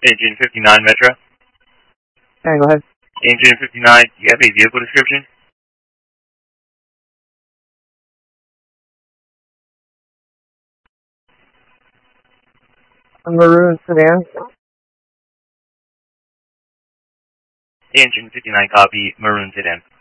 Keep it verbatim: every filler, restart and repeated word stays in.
Engine fifty-nine Metro. Okay, go ahead. Engine fifty-nine, do you have a vehicle description? A maroon sedan. Engine fifty-nine copy, maroon sedan.